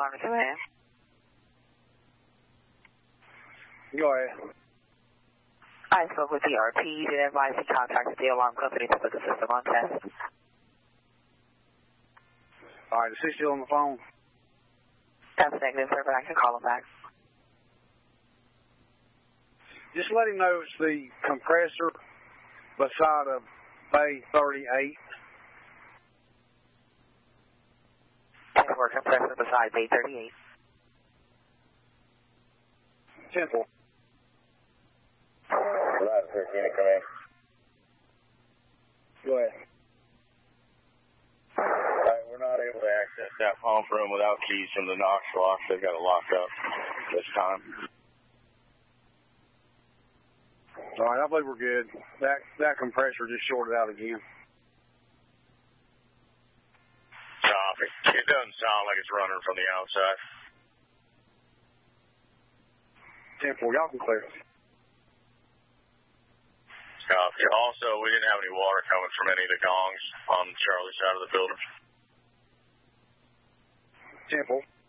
alarm to command. Go ahead. I spoke with the RP. You did advise he contacted the alarm company to put the system on test. All right, is he still on the phone? That's negative, sir, but I can call him back. Just let him know it's the compressor beside a Bay 38. We're compressor beside Bay 38. Simple. Right, 13, come in. Go ahead. Alright, we're not able to access that pump room without keys from the Knox lock. They've got it locked up this time. All right, I believe we're good. That compressor just shorted out again. Copy. It doesn't sound like it's running from the outside. Simple, y'all can clear it. Copy. Also, we didn't have any water coming from any of the gongs on Charlie's side of the building. Simple.